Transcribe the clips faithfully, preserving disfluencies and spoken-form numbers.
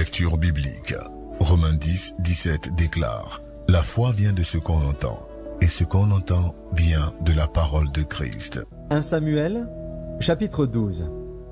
Lecture biblique. Romains dix, dix-sept déclare: La foi vient de ce qu'on entend, et ce qu'on entend vient de la parole de Christ. premier Samuel, chapitre douze.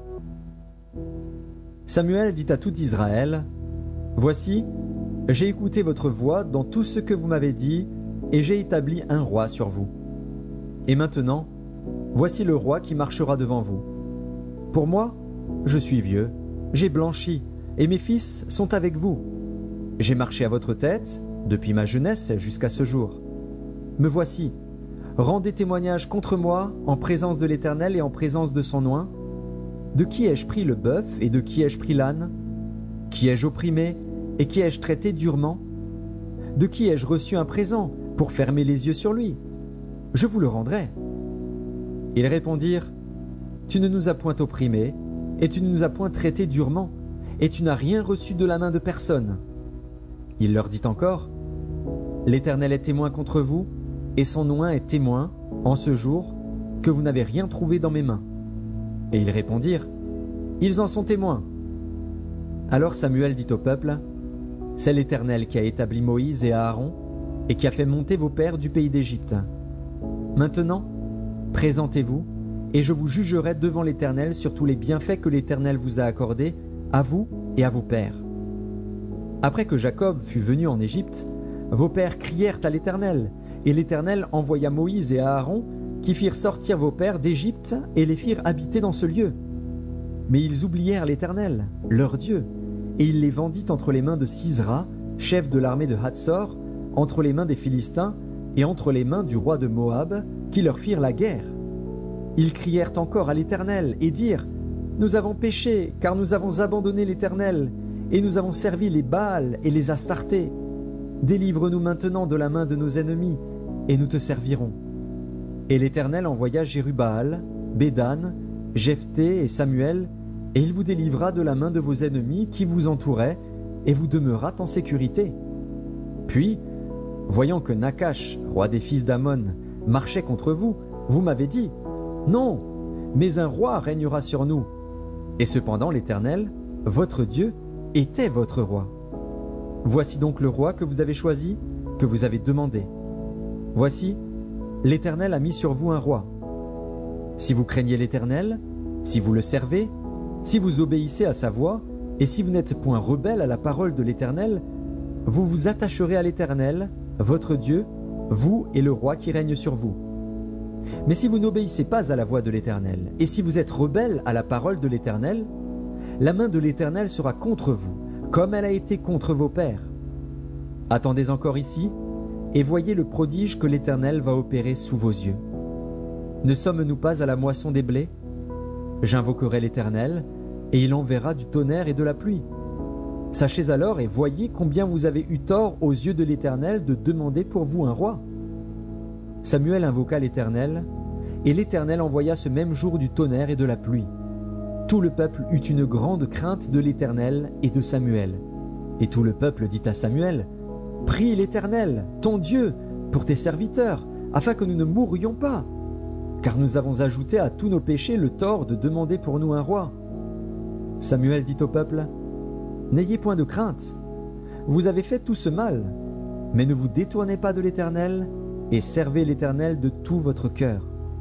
Samuel dit à tout Israël: Voici, j'ai écouté votre voix dans tout ce que vous m'avez dit, et j'ai établi un roi sur vous. Et maintenant, voici le roi qui marchera devant vous. Pour moi, je suis vieux, j'ai blanchi, et mes fils sont avec vous. J'ai marché à votre tête, depuis ma jeunesse jusqu'à ce jour. Me voici, rendez témoignage contre moi en présence de l'Éternel et en présence de son oint. De qui ai-je pris le bœuf et de qui ai-je pris l'âne? Qui ai-je opprimé et qui ai-je traité durement? De qui ai-je reçu un présent pour fermer les yeux sur lui? Je vous le rendrai. Ils répondirent: Tu ne nous as point opprimés, et tu ne nous as point traités durement, et tu n'as rien reçu de la main de personne. Il leur dit encore: L'Éternel est témoin contre vous, et son oint est témoin, en ce jour, que vous n'avez rien trouvé dans mes mains. Et ils répondirent: Ils en sont témoins. Alors Samuel dit au peuple: C'est l'Éternel qui a établi Moïse et Aaron, et qui a fait monter vos pères du pays d'Égypte. Maintenant, présentez-vous, et je vous jugerai devant l'Éternel sur tous les bienfaits que l'Éternel vous a accordés, à vous et à vos pères. Après que Jacob fut venu en Égypte, vos pères crièrent à l'Éternel, et l'Éternel envoya Moïse et Aaron, qui firent sortir vos pères d'Égypte et les firent habiter dans ce lieu. Mais ils oublièrent l'Éternel, leur Dieu, et il les vendit entre les mains de Sisera, chef de l'armée de Hatsor, entre les mains des Philistins et entre les mains du roi de Moab, qui leur firent la guerre. Ils crièrent encore à l'Éternel et dirent: Nous avons péché, car nous avons abandonné l'Éternel, et nous avons servi les Baals et les Astartés. Délivre-nous maintenant de la main de nos ennemis, et nous te servirons. Et l'Éternel envoya Jérubbaal, Bédan, Jephthé et Samuel, et il vous délivra de la main de vos ennemis qui vous entouraient, et vous demeurâtes en sécurité. Puis, voyant que Nakash, roi des fils d'Ammon, marchait contre vous, vous m'avez dit: Non, mais un roi régnera sur nous. Et cependant l'Éternel, votre Dieu, était votre roi. Voici donc le roi que vous avez choisi, que vous avez demandé. Voici, l'Éternel a mis sur vous un roi. Si vous craignez l'Éternel, si vous le servez, si vous obéissez à sa voix, et si vous n'êtes point rebelle à la parole de l'Éternel, vous vous attacherez à l'Éternel, votre Dieu, vous et le roi qui règne sur vous. Mais si vous n'obéissez pas à la voix de l'Éternel, et si vous êtes rebelle à la parole de l'Éternel, la main de l'Éternel sera contre vous, comme elle a été contre vos pères. Attendez encore ici, et voyez le prodige que l'Éternel va opérer sous vos yeux. Ne sommes-nous pas à la moisson des blés? J'invoquerai l'Éternel, et il enverra du tonnerre et de la pluie. Sachez alors et voyez combien vous avez eu tort aux yeux de l'Éternel de demander pour vous un roi. Samuel invoqua l'Éternel, et l'Éternel envoya ce même jour du tonnerre et de la pluie. Tout le peuple eut une grande crainte de l'Éternel et de Samuel. Et tout le peuple dit à Samuel: Prie l'Éternel, ton Dieu, pour tes serviteurs, afin que nous ne mourions pas. Car nous avons ajouté à tous nos péchés le tort de demander pour nous un roi. Samuel dit au peuple: N'ayez point de crainte. Vous avez fait tout ce mal, mais ne vous détournez pas de l'Éternel, et servez l'Éternel de tout votre cœur.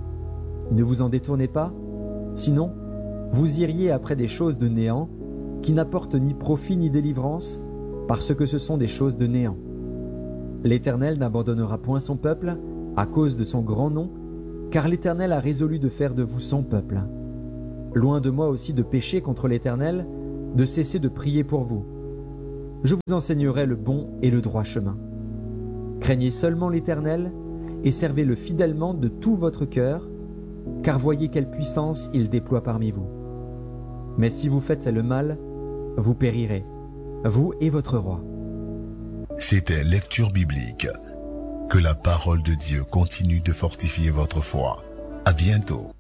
Ne vous en détournez pas, sinon vous iriez après des choses de néant, qui n'apportent ni profit ni délivrance, parce que ce sont des choses de néant. L'Éternel n'abandonnera point son peuple, à cause de son grand nom, car l'Éternel a résolu de faire de vous son peuple. Loin de moi aussi de pécher contre l'Éternel, de cesser de prier pour vous. Je vous enseignerai le bon et le droit chemin. Craignez seulement l'Éternel, et servez-le fidèlement de tout votre cœur, car voyez quelle puissance il déploie parmi vous. Mais si vous faites le mal, vous périrez, vous et votre roi. C'était Lecture biblique. Que la parole de Dieu continue de fortifier votre foi. À bientôt.